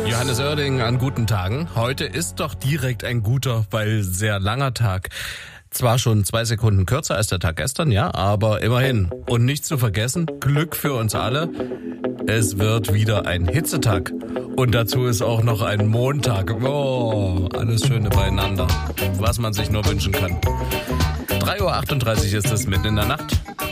Johannes Oerding an guten Tagen. Heute ist doch direkt ein guter, weil sehr langer Tag. Zwar schon 2 Sekunden kürzer als der Tag gestern, ja, aber immerhin. Und nicht zu vergessen, Glück für uns alle, es wird wieder ein Hitzetag. Und dazu ist auch noch ein Montag. Oh, alles Schöne beieinander. Was man sich nur wünschen kann. 3:38 Uhr ist es mitten in der Nacht.